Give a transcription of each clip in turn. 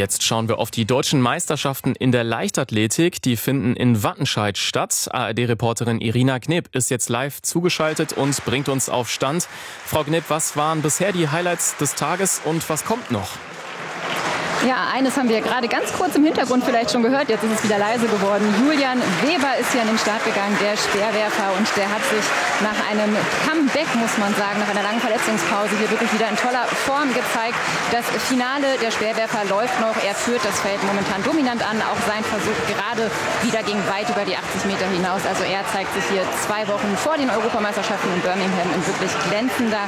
Jetzt schauen wir auf die deutschen Meisterschaften in der Leichtathletik. Die finden in Wattenscheid statt. ARD-Reporterin Irina Kneb ist jetzt live zugeschaltet und bringt uns auf Stand. Frau Kneb, was waren bisher die Highlights des Tages und was kommt noch? Ja, eines haben wir gerade ganz kurz im Hintergrund vielleicht schon gehört. Jetzt ist es wieder leise geworden. Julian Weber ist hier an den Start gegangen, der Speerwerfer. Und der hat sich nach einem Comeback, muss man sagen, nach einer langen Verletzungspause hier wirklich wieder in toller Form gezeigt. Das Finale der Speerwerfer läuft noch. Er führt das Feld momentan dominant an. Auch sein Versuch gerade wieder ging weit über die 80 Meter hinaus. Also er zeigt sich hier 2 Wochen vor den Europameisterschaften in Birmingham in wirklich glänzender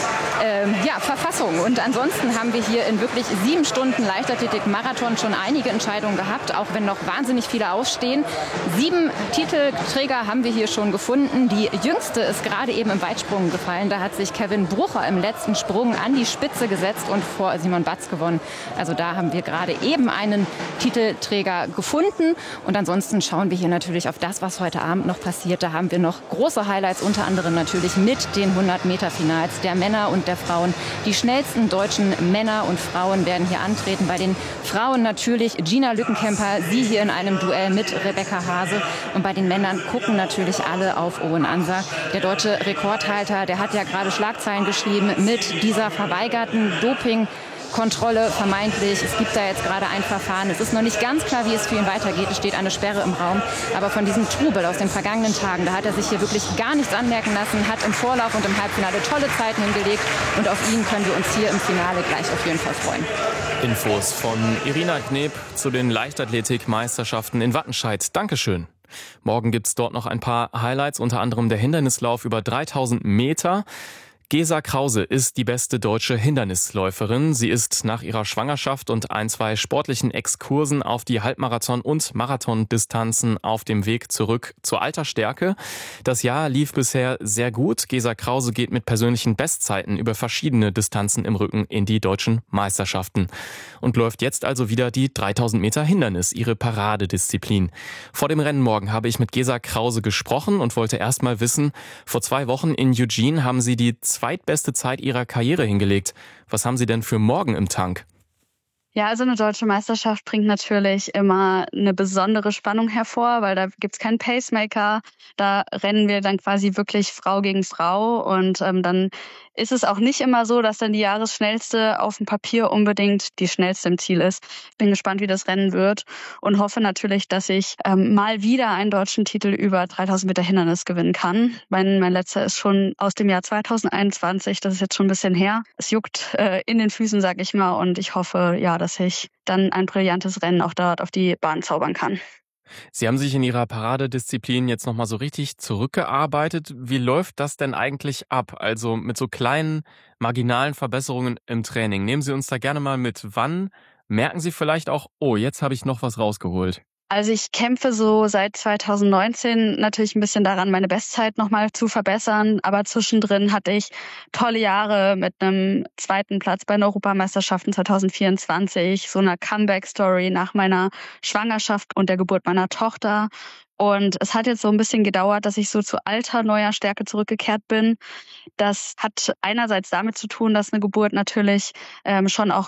Verfassung. Und ansonsten haben wir hier in wirklich 7 Stunden Leichtathletik-Marathon schon einige Entscheidungen gehabt, auch wenn noch wahnsinnig viele ausstehen. 7 Titelträger haben wir hier schon gefunden. Die jüngste ist gerade eben im Weitsprung gefallen. Da hat sich Kevin Brucher im letzten Sprung an die Spitze gesetzt und vor Simon Batz gewonnen. Also da haben wir gerade eben einen Titelträger gefunden. Und ansonsten schauen wir hier natürlich auf das, was heute Abend noch passiert. Da haben wir noch große Highlights, unter anderem natürlich mit den 100-Meter-Finals der Männer und der Frauen. Die schnellsten deutschen Männer und Frauen werden hier antreten. Bei den Frauen natürlich Gina Lückenkämper, sie hier in einem Duell mit Rebecca Hase. Und bei den Männern gucken natürlich alle auf Owen Anser. Der deutsche Rekordhalter, der hat ja gerade Schlagzeilen geschrieben mit dieser verweigerten Dopingkontrolle vermeintlich. Es gibt da jetzt gerade ein Verfahren. Es ist noch nicht ganz klar, wie es für ihn weitergeht. Es steht eine Sperre im Raum. Aber von diesem Trubel aus den vergangenen Tagen, da hat er sich hier wirklich gar nichts anmerken lassen, hat im Vorlauf und im Halbfinale tolle Zeiten hingelegt. Und auf ihn können wir uns hier im Finale gleich auf jeden Fall freuen. Infos von Irina Kneb zu den Leichtathletik-Meisterschaften in Wattenscheid. Dankeschön. Morgen gibt's dort noch ein paar Highlights, unter anderem der Hindernislauf über 3000 Meter. Gesa Krause ist die beste deutsche Hindernisläuferin. Sie ist nach ihrer Schwangerschaft und 2 sportlichen Exkursen auf die Halbmarathon- und Marathondistanzen auf dem Weg zurück zur alter Stärke. Das Jahr lief bisher sehr gut. Gesa Krause geht mit persönlichen Bestzeiten über verschiedene Distanzen im Rücken in die deutschen Meisterschaften und läuft jetzt also wieder die 3000 Meter Hindernis, ihre Paradedisziplin. Vor dem Rennen morgen habe ich mit Gesa Krause gesprochen und wollte erst mal wissen, vor 2 Wochen in Eugene haben sie die zweitbeste Zeit ihrer Karriere hingelegt. Was haben Sie denn für morgen im Tank? Ja, also eine deutsche Meisterschaft bringt natürlich immer eine besondere Spannung hervor, weil da gibt's keinen Pacemaker. Da rennen wir dann quasi wirklich Frau gegen Frau und dann ist es auch nicht immer so, dass dann die Jahresschnellste auf dem Papier unbedingt die schnellste im Ziel ist. Ich bin gespannt, wie das Rennen wird und hoffe natürlich, dass ich mal wieder einen deutschen Titel über 3000 Meter Hindernis gewinnen kann. Mein letzter ist schon aus dem Jahr 2021, das ist jetzt schon ein bisschen her. Es juckt in den Füßen, sag ich mal, und ich hoffe, ja, dass ich dann ein brillantes Rennen auch dort auf die Bahn zaubern kann. Sie haben sich in Ihrer Paradedisziplin jetzt nochmal so richtig zurückgearbeitet. Wie läuft das denn eigentlich ab? Also mit so kleinen, marginalen Verbesserungen im Training. Nehmen Sie uns da gerne mal mit. Wann merken Sie vielleicht auch, oh, jetzt habe ich noch was rausgeholt? Also ich kämpfe so seit 2019 natürlich ein bisschen daran, meine Bestzeit nochmal zu verbessern. Aber zwischendrin hatte ich tolle Jahre mit einem 2. Platz bei den Europameisterschaften 2024, so einer Comeback-Story nach meiner Schwangerschaft und der Geburt meiner Tochter. Und es hat jetzt so ein bisschen gedauert, dass ich so zu alter, neuer Stärke zurückgekehrt bin. Das hat einerseits damit zu tun, dass eine Geburt natürlich schon auch